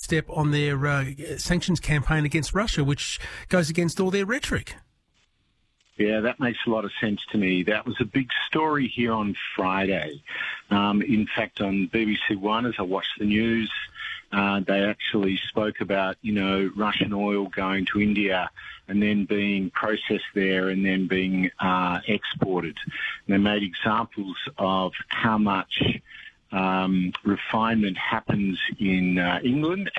step on their sanctions campaign against Russia, which goes against all their rhetoric. Yeah, that makes a lot of sense to me. That was a big story here on Friday. In fact, on BBC One, as I watched the news, they actually spoke about, Russian oil going to India and then being processed there and then being exported. And they made examples of how much refinement happens in England